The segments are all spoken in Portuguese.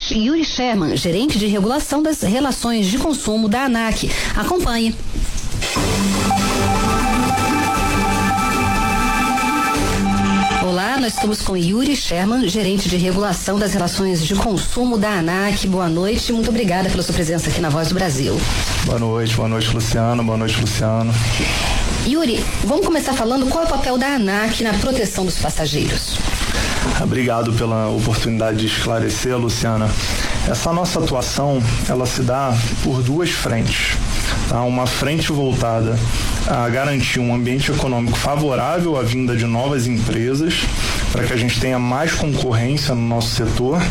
Yuri Sherman, gerente de regulação das relações de consumo da ANAC. Acompanhe. Olá, nós estamos com Yuri Sherman, gerente de regulação das relações de consumo da ANAC. Boa noite, muito obrigada pela sua presença aqui na Voz do Brasil. Boa noite, Luciano. Yuri, vamos começar falando qual é o papel da ANAC na proteção dos passageiros. Obrigado pela oportunidade de esclarecer, Luciana. Essa nossa atuação, ela se dá por duas frentes. Tá? Uma frente voltada a garantir um ambiente econômico favorável à vinda de novas empresas, para que a gente tenha mais concorrência no nosso setor.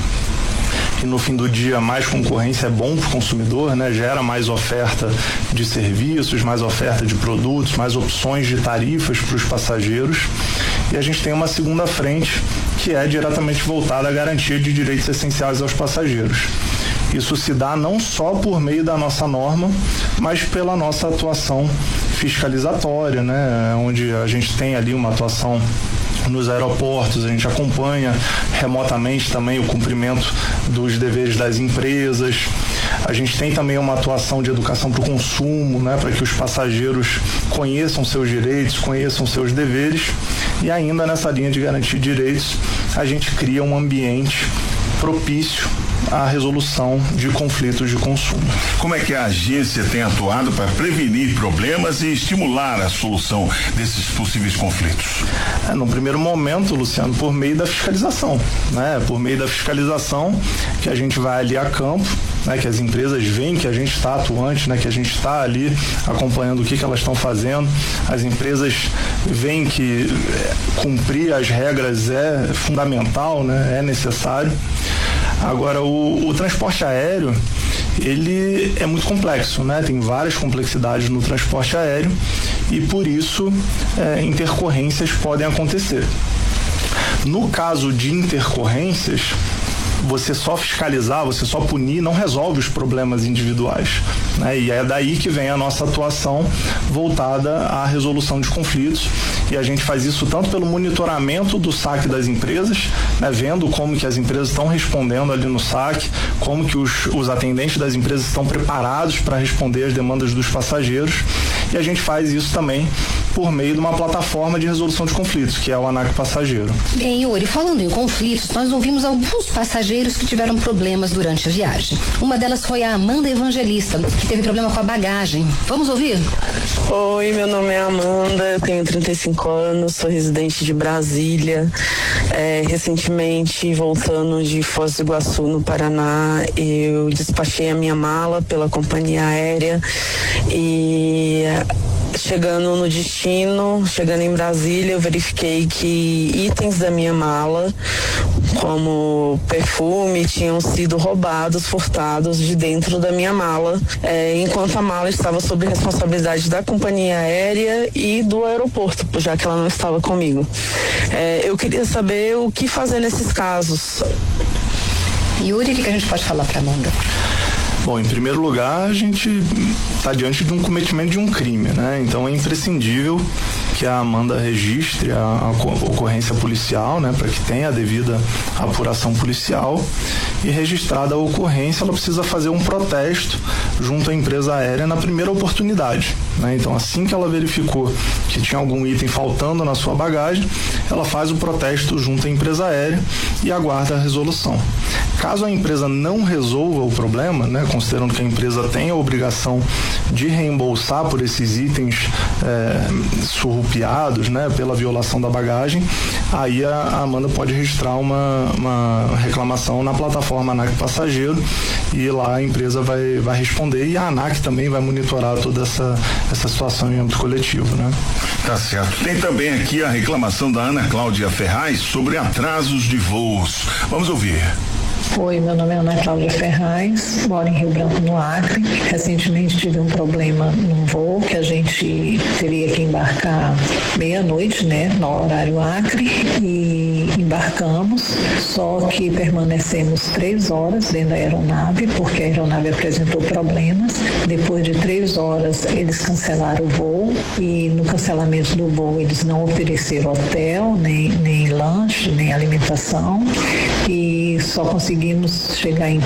E no fim do dia, mais concorrência é bom para o consumidor, né? Gera mais oferta de serviços, mais oferta de produtos, mais opções de tarifas para os passageiros. E a gente tem uma segunda frente que é diretamente voltada à garantia de direitos essenciais aos passageiros. Isso se dá não só por meio da nossa norma, mas pela nossa atuação fiscalizatória, né? Onde a gente tem ali uma atuação nos aeroportos, a gente acompanha remotamente também o cumprimento dos deveres das empresas. A gente tem também uma atuação de educação para o consumo, né, para que os passageiros conheçam seus direitos, conheçam seus deveres. E ainda nessa linha de garantir direitos, a gente cria um ambiente propício à resolução de conflitos de consumo. Como é que a agência tem atuado para prevenir problemas e estimular a solução desses possíveis conflitos? No primeiro momento, Luciano, por meio da fiscalização, né? Por meio da fiscalização que a gente vai ali a campo, né? Que as empresas veem que a gente está atuante, né? Que a gente está ali acompanhando o que elas estão fazendo. As empresas veem que cumprir as regras é fundamental, né? É necessário. Agora, o transporte aéreo, ele é muito complexo, né? Tem várias complexidades no transporte aéreo e, por isso, intercorrências podem acontecer. No caso de intercorrências, você só fiscalizar, você só punir, não resolve os problemas individuais, né? E é daí que vem a nossa atuação voltada à resolução de conflitos. E a gente faz isso tanto pelo monitoramento do saque das empresas, né, vendo como que as empresas estão respondendo ali no saque, como que os atendentes das empresas estão preparados para responder às demandas dos passageiros. E a gente faz isso também por meio de uma plataforma de resolução de conflitos, que é o ANAC Passageiro. Bem, Yuri, falando em conflitos, nós ouvimos alguns passageiros que tiveram problemas durante a viagem. Uma delas foi a Amanda Evangelista, que teve problema com a bagagem. Vamos ouvir? Oi, meu nome é Amanda, eu tenho 35 anos, sou residente de Brasília. Recentemente, voltando de Foz do Iguaçu, no Paraná, eu despachei a minha mala pela companhia aérea e chegando no destino, chegando em Brasília, eu verifiquei que itens da minha mala, como perfume, tinham sido roubados, furtados de dentro da minha mala, enquanto a mala estava sob responsabilidade da companhia aérea e do aeroporto, já que ela não estava comigo. Eu queria saber o que fazer nesses casos. Yuri, o que a gente pode falar para Amanda? Bom, em primeiro lugar, a gente está diante de um cometimento de um crime, né? Então é imprescindível que a Amanda registre a ocorrência policial, né? Para que tenha a devida apuração policial. E registrada a ocorrência, ela precisa fazer um protesto junto à empresa aérea na primeira oportunidade, né? Então, assim que ela verificou que tinha algum item faltando na sua bagagem, ela faz o protesto junto à empresa aérea e aguarda a resolução. Caso a empresa não resolva o problema, né, considerando que a empresa tem a obrigação de reembolsar por esses itens surrupiados, né, pela violação da bagagem, aí a Amanda pode registrar uma reclamação na plataforma ANAC Passageiro e lá a empresa vai responder e a ANAC também vai monitorar toda essa situação em âmbito coletivo, né? Tá certo. Tem também aqui a reclamação da Ana Cláudia Ferraz sobre atrasos de voos. Vamos ouvir. Oi, meu nome é Ana Cláudia Ferraz, moro em Rio Branco, no Acre. Recentemente tive um problema num voo que a gente teria que embarcar meia-noite, né, no horário Acre, e embarcamos, só que permanecemos 3 horas dentro da aeronave, porque a aeronave apresentou problemas. Depois de 3 horas, eles cancelaram o voo e no cancelamento do voo eles não ofereceram hotel, nem lanche, nem alimentação, e só conseguimos chegar em